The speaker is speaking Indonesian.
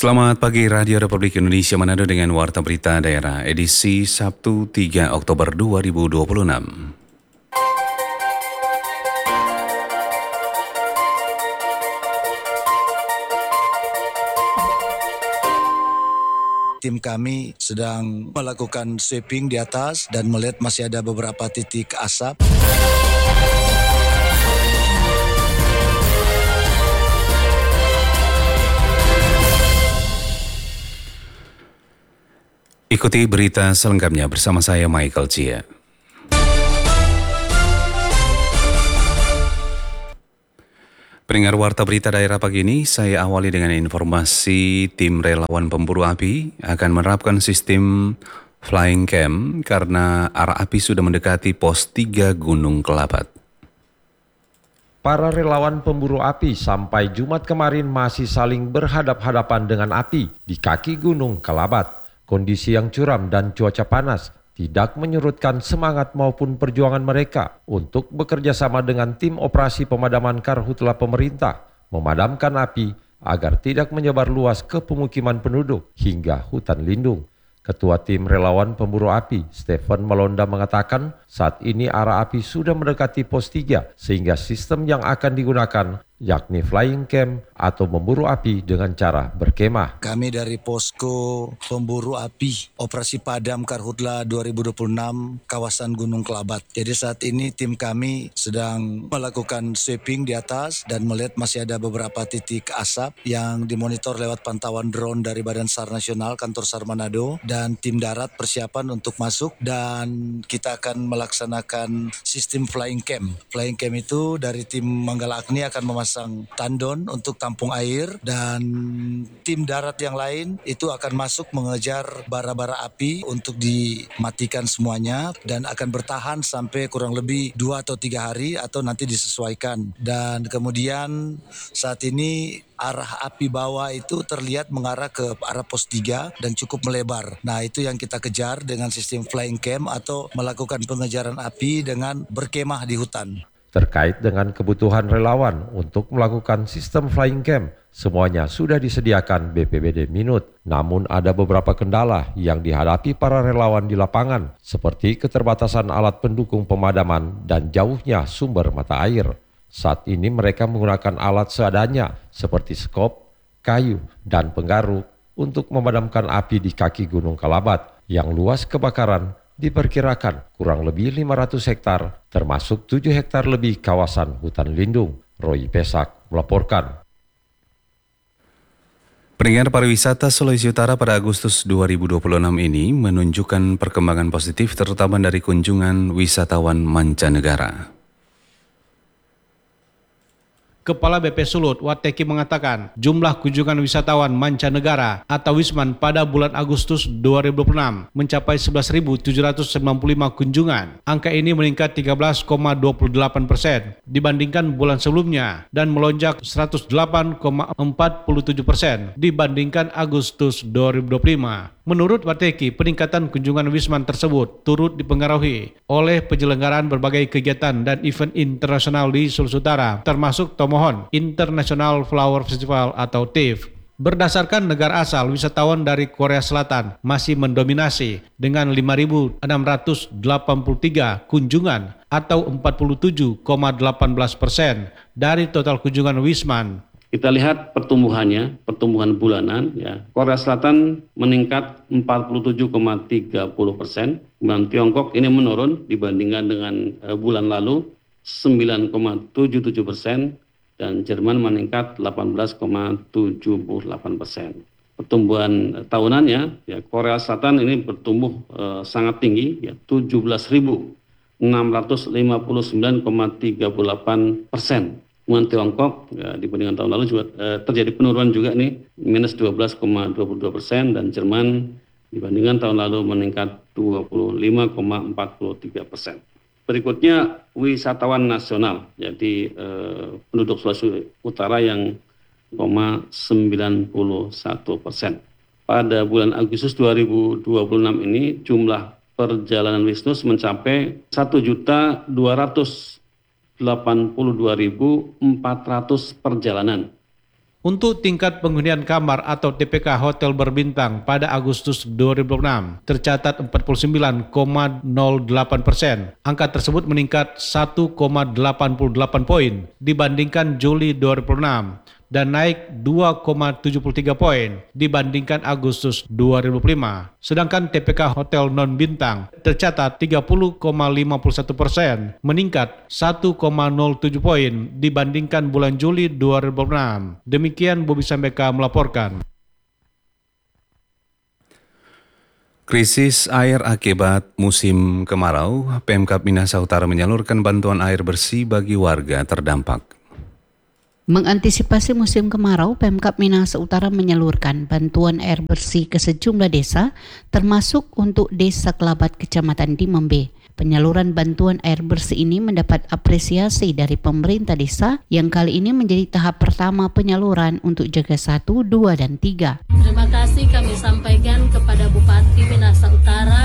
Selamat pagi Radio Republik Indonesia Manado dengan Warta Berita Daerah edisi Sabtu 3 Oktober 2026. Tim kami sedang melakukan sweeping di atas dan melihat masih ada beberapa titik asap. Ikuti berita selengkapnya bersama saya Michael Chia. Pendengar Warta Berita Daerah pagi ini, saya awali dengan informasi tim relawan pemburu api akan menerapkan sistem flying cam karena arah api sudah mendekati pos 3 Gunung Kelabat. Para relawan pemburu api sampai Jumat kemarin masih saling berhadap-hadapan dengan api di kaki Gunung Kelabat. Kondisi yang curam dan cuaca panas tidak menyurutkan semangat maupun perjuangan mereka untuk bekerja sama dengan tim operasi pemadaman karhutla pemerintah memadamkan api agar tidak menyebar luas ke pemukiman penduduk hingga hutan lindung. Ketua tim relawan pemburu api, Stephen Malonda mengatakan saat ini arah api sudah mendekati pos 3 sehingga sistem yang akan digunakan yakni flying cam atau memburu api dengan cara berkemah. Kami dari Posko Pemburu Api Operasi Padam Karhutla 2026 kawasan Gunung Kelabat. Jadi saat ini tim kami sedang melakukan sweeping di atas dan melihat masih ada beberapa titik asap yang dimonitor lewat pantauan drone dari Badan SAR Nasional Kantor SAR Manado dan tim darat persiapan untuk masuk dan kita akan melaksanakan sistem flying cam. Flying cam itu dari tim Manggala Agni akan memasang tandon untuk tampung air dan tim darat yang lain itu akan masuk mengejar bara-bara api untuk dimatikan semuanya dan akan bertahan sampai kurang lebih 2 atau 3 hari atau nanti disesuaikan. Dan kemudian saat ini arah api bawah itu terlihat mengarah ke arah pos 3 dan cukup melebar. Nah, itu yang kita kejar dengan sistem flying cam atau melakukan pengejaran api dengan berkemah di hutan. Terkait dengan kebutuhan relawan untuk melakukan sistem flying cam, semuanya sudah disediakan BPBD Minut. Namun ada beberapa kendala yang dihadapi para relawan di lapangan, seperti keterbatasan alat pendukung pemadaman dan jauhnya sumber mata air. Saat ini mereka menggunakan alat seadanya seperti skop, kayu, dan penggaruk untuk memadamkan api di kaki Gunung Kelabat yang luas kebakaran diperkirakan kurang lebih 500 hektar, termasuk 7 hektar lebih kawasan hutan lindung. Roy Pesak melaporkan. Pendengar, pariwisata Sulawesi Utara pada Agustus 2026 ini menunjukkan perkembangan positif terutama dari kunjungan wisatawan mancanegara. Kepala BP Sulut, Wateki mengatakan jumlah kunjungan wisatawan mancanegara atau Wisman pada bulan Agustus 2026 mencapai 11.795 kunjungan. Angka ini meningkat 13,28% dibandingkan bulan sebelumnya dan melonjak 108,47% dibandingkan Agustus 2025. Menurut Wateki, peningkatan kunjungan Wisman tersebut turut dipengaruhi oleh penyelenggaraan berbagai kegiatan dan event internasional di Sulawesi Utara, termasuk Tomohon International Flower Festival atau TIFF. Berdasarkan negara asal, wisatawan dari Korea Selatan masih mendominasi dengan 5.683 kunjungan atau 47,18% dari total kunjungan Wisman. Kita lihat pertumbuhan bulanan ya. Korea Selatan meningkat 47,30%, kemudian Tiongkok ini menurun dibandingkan dengan bulan lalu 9,77% dan Jerman meningkat 18,78%. Pertumbuhan tahunannya ya Korea Selatan ini bertumbuh sangat tinggi ya 17.659,38%. Kemudian Tiongkok ya, dibandingkan tahun lalu juga terjadi penurunan juga nih minus 12,22% dan Jerman dibandingkan tahun lalu meningkat 25,43%. Berikutnya wisatawan nasional, jadi penduduk Sulawesi Utara yang 91%. Pada bulan Agustus 2026 ini jumlah perjalanan bisnis mencapai 1.282.400 perjalanan. Untuk tingkat penghunian kamar atau TPK hotel berbintang pada Agustus 2026 tercatat 49,08%. Angka tersebut meningkat 1,88 poin dibandingkan Juli 2026 dan naik 2,73 poin dibandingkan Agustus 2005. Sedangkan TPK hotel non-bintang tercatat 30,51%, meningkat 1,07 poin dibandingkan bulan Juli 2006. Demikian Bobi Sambeka melaporkan. Krisis air akibat musim kemarau, Pemkab Minahasa Utara menyalurkan bantuan air bersih bagi warga terdampak. Mengantisipasi musim kemarau, Pemkab Minahasa Utara menyalurkan bantuan air bersih ke sejumlah desa, termasuk untuk Desa Kelabat, Kecamatan Dimembe. Penyaluran bantuan air bersih ini mendapat apresiasi dari pemerintah desa yang kali ini menjadi tahap pertama penyaluran untuk Jaga 1, 2, dan 3. Terima kasih kami sampaikan kepada